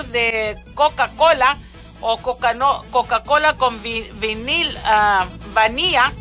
de Coca-Cola o Coca-Cola con vanilla.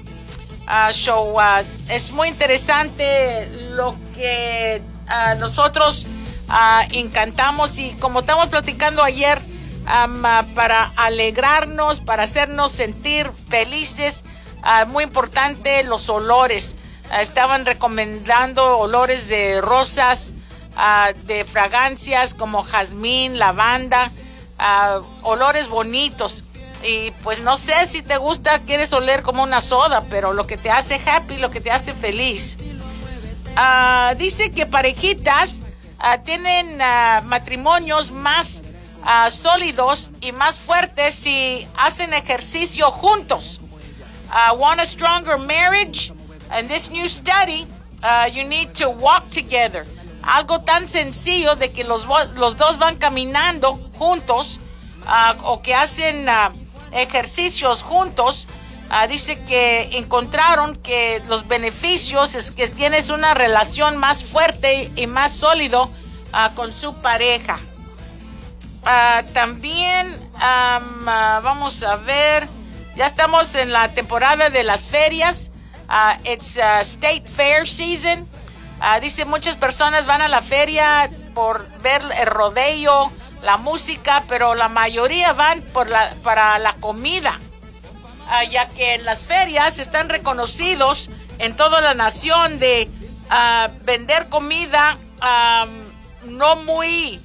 Es muy interesante lo que nosotros encantamos, y como estamos platicando ayer, para alegrarnos, para hacernos sentir felices, muy importante los olores. Estaban recomendando olores de rosas, de fragancias como jazmín, lavanda, olores bonitos. Y pues no sé si te gusta, quieres oler como una soda, pero lo que te hace happy, lo que te hace feliz. Dice que parejitas tienen matrimonios más sólidos y más fuertes si hacen ejercicio juntos. Want a stronger marriage? In this new study, you need to walk together. Algo tan sencillo de que los dos van caminando juntos, o que hacen ejercicios juntos. Dice que encontraron que los beneficios es que tienes una relación más fuerte y más sólido con su pareja. También vamos a ver, ya estamos en la temporada de las ferias. It's State Fair season. Dice muchas personas van a la feria por ver el rodeo, la música, pero la mayoría van para la comida, ya que en las ferias están reconocidos en toda la nación de vender comida no muy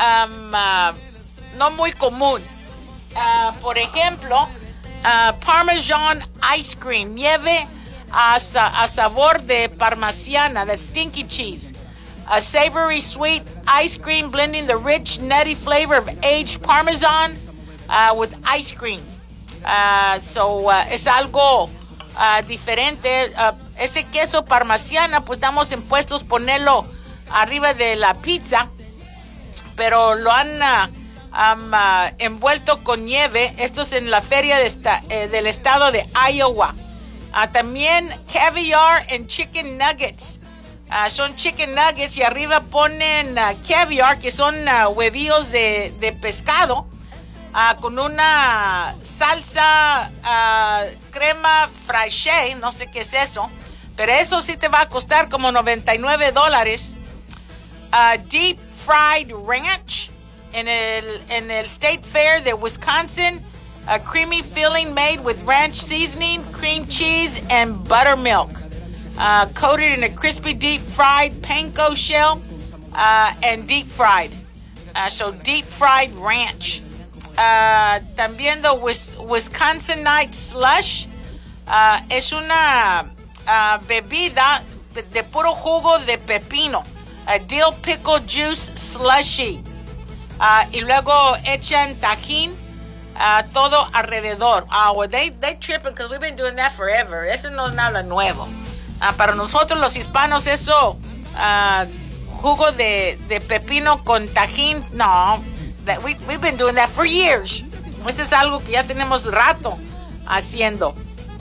común. Por ejemplo, Parmesan ice cream, nieve a sabor de parmesiana, the stinky cheese. A savory sweet ice cream blending the rich nutty flavor of aged Parmesan with ice cream. Es algo diferente. Ese queso parmesiana, pues estamos impuestos ponerlo arriba de la pizza, pero lo han envuelto con nieve. Esto es en la feria del estado de Iowa. También caviar and chicken nuggets. Son chicken nuggets y arriba ponen caviar, que son huevillos de pescado, con una salsa crema fraiche, no sé qué es eso, pero eso sí te va a costar como $99. Deep fried ranch en el State Fair de Wisconsin. A creamy filling made with ranch seasoning, cream cheese, and buttermilk. Coated in a crispy deep fried panko shell and deep fried. So deep fried ranch. También the Wisconsinite slush. Es una bebida de puro jugo de pepino. A dill pickle juice slushy. Y luego echan tajín. Todo alrededor. Well, they tripping because we've been doing that forever. Eso no es nada nuevo. Para nosotros los hispanos eso, jugo de pepino con tajín, no. We've been doing that for years. Eso es algo que ya tenemos rato haciendo.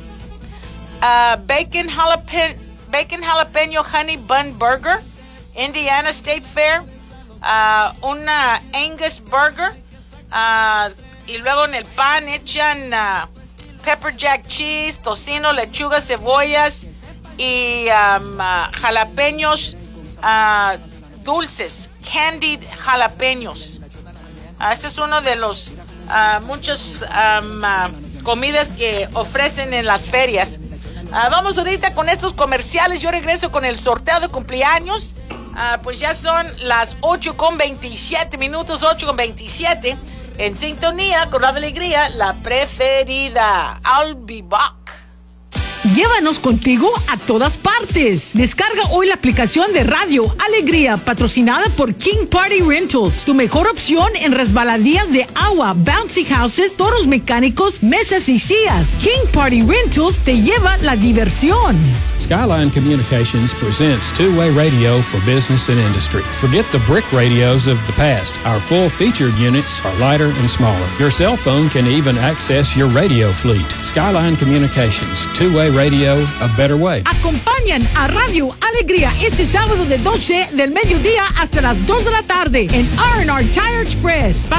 Bacon jalapeno honey bun burger, Indiana State Fair. Una Angus burger. Y luego en el pan echan pepper jack cheese, tocino, lechuga, cebollas y jalapeños dulces, candied jalapeños. Este es uno de los muchas comidas que ofrecen en las ferias. Vamos ahorita con estos comerciales. Yo regreso con el sorteo de cumpleaños. Pues ya son las 8:27 minutos, 8:27. En sintonía con Radio Alegría, la preferida. I'll be back. Llévanos contigo a todas partes. Descarga hoy la aplicación de Radio Alegría, patrocinada por King Party Rentals, tu mejor opción en resbaladías de agua, bouncy houses, toros mecánicos, mesas y sillas. King Party Rentals te lleva la diversión. Skyline Communications presents two-way radio for business and industry. Forget the brick radios of the past. Our full-featured units are lighter and smaller. Your cell phone can even access your radio fleet. Skyline Communications, two-way radio, a better way. Acompañan a Radio Alegría este sábado de 12 del mediodía hasta las 2 de la tarde en R&R Tire Express.